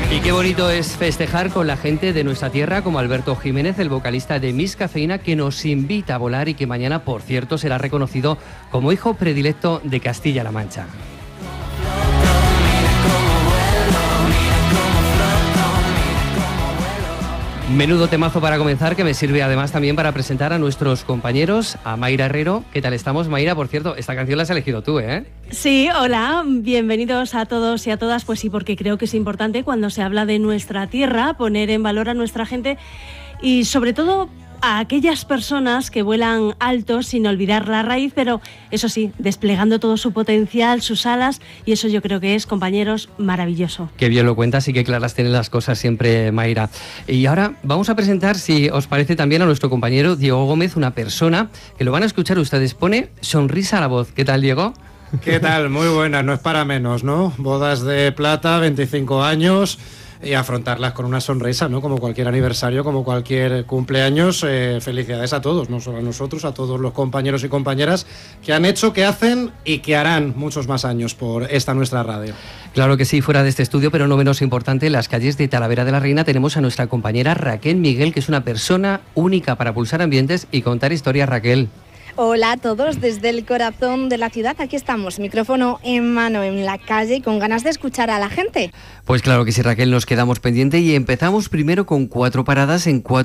Y qué bonito es festejar con la gente de nuestra tierra como Alberto Jiménez, el vocalista de Miss Cafeína, que nos invita a volar y que mañana, por cierto, será reconocido como hijo predilecto de Castilla-La Mancha. Menudo temazo para comenzar, que me sirve además también para presentar a nuestros compañeros, a Mayra Herrero. ¿Qué tal estamos, Mayra? Por cierto, esta canción la has elegido tú, ¿eh? Sí, hola, bienvenidos a todos y a todas. Pues sí, porque creo que es importante cuando se habla de nuestra tierra poner en valor a nuestra gente y sobre todo a aquellas personas que vuelan alto sin olvidar la raíz, pero eso sí, desplegando todo su potencial, sus alas, y eso yo creo que es, compañeros, maravilloso. Qué bien lo cuentas y qué claras tienen las cosas siempre, Mayra. Y ahora vamos a presentar, si os parece, también a nuestro compañero Diego Gómez, una persona que lo van a escuchar ustedes, pone sonrisa a la voz. ¿Qué tal, Diego? ¿Qué tal? Muy buenas, no es para menos, ¿no? Bodas de plata, 25 años... y afrontarlas con una sonrisa, ¿no? Como cualquier aniversario, como cualquier cumpleaños. Felicidades a todos, no solo a nosotros, a todos los compañeros y compañeras que han hecho, que hacen y que harán muchos más años por esta nuestra radio. Claro que sí, fuera de este estudio, pero no menos importante, en las calles de Talavera de la Reina tenemos a nuestra compañera Raquel Miguel, que es una persona única para pulsar ambientes y contar historias. Raquel. Hola a todos, desde el corazón de la ciudad, aquí estamos, micrófono en mano en la calle y con ganas de escuchar a la gente. Pues claro que sí, Raquel, nos quedamos pendientes y empezamos primero con 4 paradas en 4